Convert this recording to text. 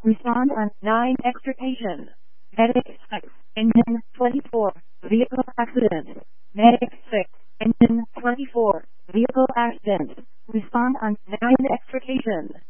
Respond on 9 extrication. Medic 6, engine 24, vehicle accident. Medic 6, engine 24, vehicle accident. Respond on 9 extrication.